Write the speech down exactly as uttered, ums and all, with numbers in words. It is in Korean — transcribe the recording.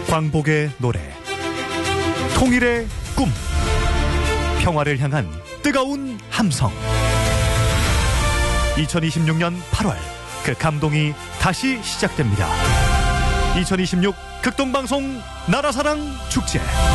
광복의 노래, 통일의 꿈, 평화를 향한 뜨거운 함성. 이천이십육 년 팔월 그 감동이 다시 시작됩니다. 이천이십육 극동방송 나라사랑 축제.